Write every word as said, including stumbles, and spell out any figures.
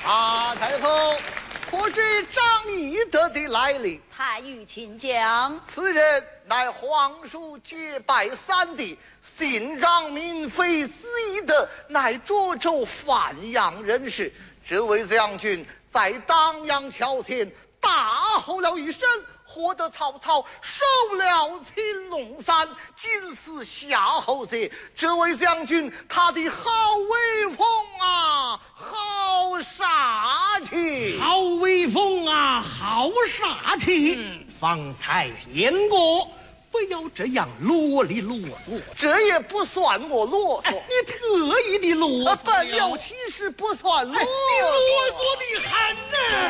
啊，太后，可知张翼德的来历？ 太尉请讲。 此人乃皇叔结拜三弟，姓张名飞，字翼德，乃涿州范阳人士。这位将军在当阳桥前大吼了一声，获得曹操收了青龙山，今似夏侯榭。这位将军他的好威风啊，好杀气！ 好威风啊，好杀气！嗯，方才言过，不要这样啰里啰嗦。 这也不算我啰嗦， 哎、你特意的啰嗦。 本了其实不算啰嗦。 哎、你啰嗦的很呢。